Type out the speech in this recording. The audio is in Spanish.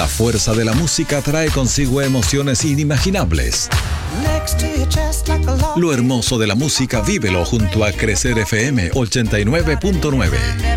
La fuerza de la música trae consigo emociones inimaginables. Lo hermoso de la música vívelo junto a Crecer FM 89.9.